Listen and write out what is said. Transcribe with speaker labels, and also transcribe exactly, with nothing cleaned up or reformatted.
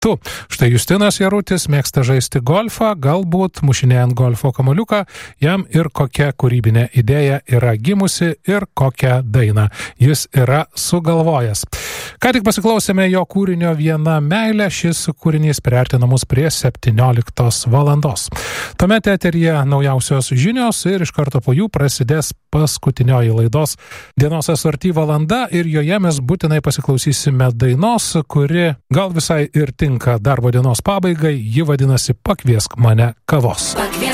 Speaker 1: tu. Štai Justinas Jarutis mėgsta žaisti golfą, galbūt mušinėjant golfo kamuoliuką, jam ir kokia kūrybinė idėja yra gimusi ir kokią dainą jis yra sugalvojęs. Ką tik pasiklausėme jo kūrinio Viena meilė, šis kūrinys priartina mus prie septynioliktos valandos. Tuomet eteryje naujausios žinios ir iš karto po jų prasidės paskutinioji laidos dienos asorty valanda ir joje mes būtinai pasiklausysime dainos, kuri gal visai ir tinka darbo dienos pabaigai, ji vadinasi Pakviesk mane kavos. Pakviesk